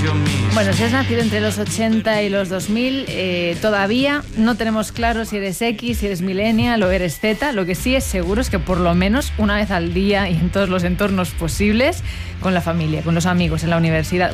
Bueno, si has nacido entre los 80 y los 2000, todavía no tenemos claro si eres X, si eres millennial o eres Z. Lo que sí es seguro es que por lo menos una vez al día y en todos los entornos posibles, con la familia, con los amigos, en la universidad,